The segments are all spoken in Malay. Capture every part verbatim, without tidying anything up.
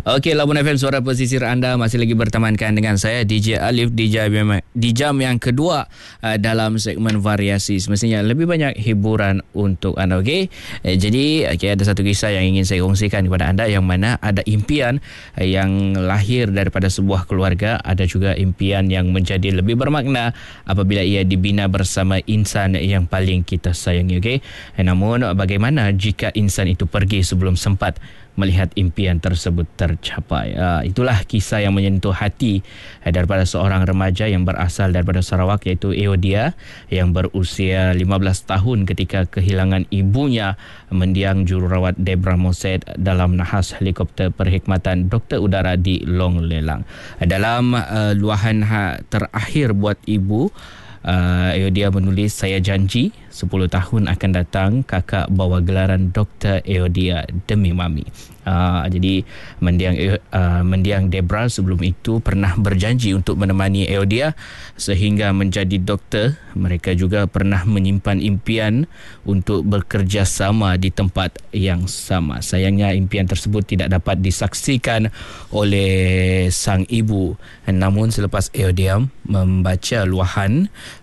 Okey, Labuan F M, suara pesisir anda masih lagi bertemankan dengan saya D J Alif di jam, di jam yang kedua uh, dalam segmen variasi. Semestinya lebih banyak hiburan untuk anda. Okey, eh, jadi okay, ada satu kisah yang ingin saya kongsikan kepada anda, yang mana ada impian uh, yang lahir daripada sebuah keluarga, ada juga impian yang menjadi lebih bermakna apabila ia dibina bersama insan yang paling kita sayangi. Okey, eh, namun bagaimana jika insan itu pergi sebelum sempat melihat impian tersebut tercapai? Uh, itulah kisah yang menyentuh hati uh, daripada seorang remaja yang berasal daripada Sarawak, iaitu Eodia, yang berusia lima belas tahun ketika kehilangan ibunya mendiang jururawat Debra Moset dalam nahas helikopter perkhidmatan Doktor Udara di Long Lelang. Uh, dalam uh, luahan ha- terakhir buat ibu, Uh, Eodia menulis, "Saya janji sepuluh tahun akan datang kakak bawa gelaran Doktor Eodia demi Mami." Uh, jadi mendiang uh, mendiang Debra sebelum itu pernah berjanji untuk menemani Eodia sehingga menjadi doktor. Mereka juga pernah menyimpan impian untuk bekerjasama di tempat yang sama. Sayangnya impian tersebut tidak dapat disaksikan oleh sang ibu. Namun selepas Eodia membaca luahan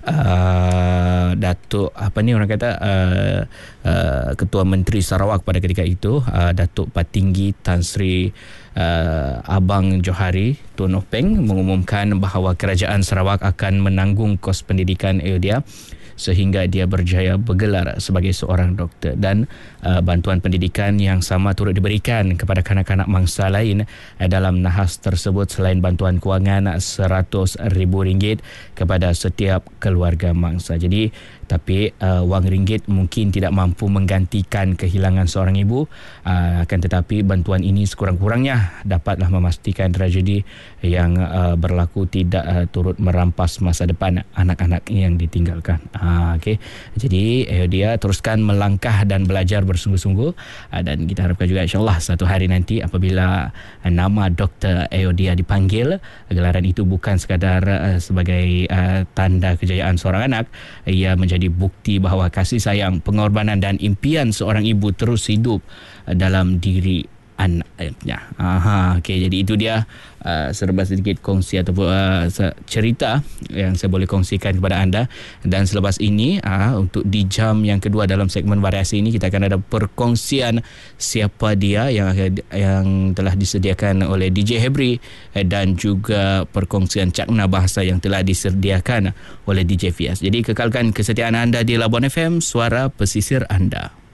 uh, Datuk apa ni orang kata uh, uh, Ketua Menteri Sarawak pada ketika itu, uh, Datuk Patinggi Tan Sri uh, Abang Johari Tun Openg, mengumumkan bahawa Kerajaan Sarawak akan menanggung kos pendidikan Eodia sehingga dia berjaya bergelar sebagai seorang doktor, dan uh, bantuan pendidikan yang sama turut diberikan kepada kanak-kanak mangsa lain uh, dalam nahas tersebut, selain bantuan kewangan seratus ribu ringgit kepada setiap keluarga mangsa. Jadi tapi uh, wang ringgit mungkin tidak mampu menggantikan kehilangan seorang ibu, uh, akan tetapi bantuan ini sekurang-kurangnya dapatlah memastikan tragedi yang uh, berlaku tidak uh, turut merampas masa depan anak-anak yang ditinggalkan. Uh, okay. Jadi Eodia teruskan melangkah dan belajar bersungguh-sungguh, uh, dan kita harapkan juga insyaAllah satu hari nanti apabila uh, nama Doktor Eodia dipanggil, gelaran itu bukan sekadar uh, sebagai uh, tanda kejayaan seorang anak, ia menjadi jadi bukti bahawa kasih sayang, pengorbanan dan impian seorang ibu terus hidup dalam diri anaknya. Aha, okey, jadi itu dia uh, serba sedikit kongsi ataupun uh, cerita yang saya boleh kongsikan kepada anda. Dan selepas ini uh, untuk di jam yang kedua dalam segmen variasi ini, kita akan ada perkongsian siapa dia yang yang telah disediakan oleh D J Hebri, dan juga perkongsian cakna bahasa yang telah disediakan oleh D J Fias. Jadi kekalkan kesetiaan anda di Labuan F M, suara pesisir anda.